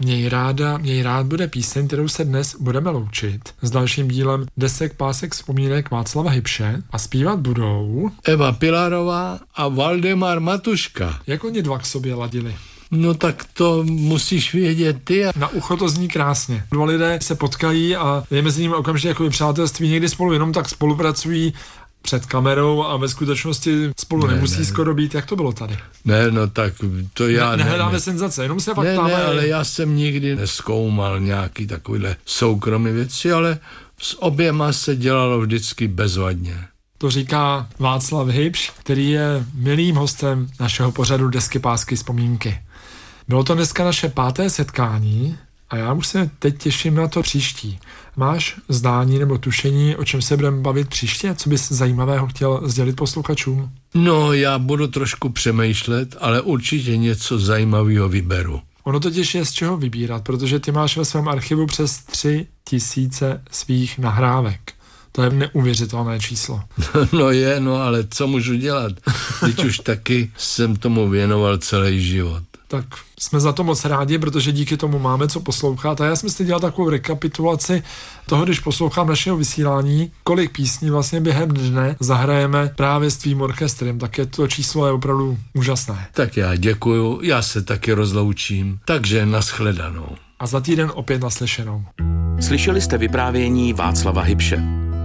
Měj rád bude píseň, kterou se dnes budeme loučit s dalším dílem Desek pásek vzpomínek Václava Hybše a zpívat budou Eva Pilarová a Valdemar Matuška. Jak oni dva k sobě ladili? No tak to musíš vědět ty. Na ucho to zní krásně. Dva lidé se potkají a je mezi nimi okamžitě jako přátelství, někdy spolu jenom tak spolupracují před kamerou a ve skutečnosti spolu nemusí skoro být. Jak to bylo tady? Ne, no tak to já nehledáme senzace, jenom se fakt ptáme. Ne, ale já jsem nikdy nezkoumal nějaký takovýhle soukromý věci, ale s oběma se dělalo vždycky bezvadně. To říká Václav Hybš, který je milým hostem našeho pořadu Desky pásky vzpomínky. Bylo to dneska naše 5. setkání a já už se teď těším na to příští. Máš zdání nebo tušení, o čem se budeme bavit příště? Co bys zajímavého chtěl sdělit posluchačům? No, já budu trošku přemýšlet, ale určitě něco zajímavého vyberu. Ono totiž je z čeho vybírat, protože ty máš ve svém archivu přes 3000 svých nahrávek. To je neuvěřitelné číslo. No ale co můžu dělat? Teď už taky jsem tomu věnoval celý život. Tak jsme za to moc rádi, protože díky tomu máme co poslouchat. A já jsem si dělal takovou rekapitulaci toho, když poslouchám našeho vysílání, kolik písní vlastně během dne zahrajeme právě s tvým orchestrem. Tak je to číslo je opravdu úžasné. Tak já děkuju, já se taky rozloučím. Takže nashledanou. A za týden opět naslyšenou. Slyšeli jste vyprávění Václava Hybše.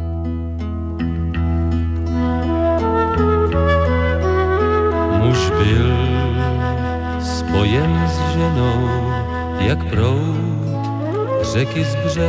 Muž byl spojen s ženou, jak proud řeky z břehu.